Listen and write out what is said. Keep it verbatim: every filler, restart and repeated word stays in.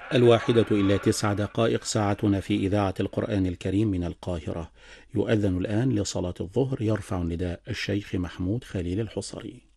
الواحدة إلا تسع دقائق ساعتنا في إذاعة القرآن الكريم من القاهرة. يؤذن الآن لصلاة الظهر. يرفع النداء الشيخ محمود خليل الحصري.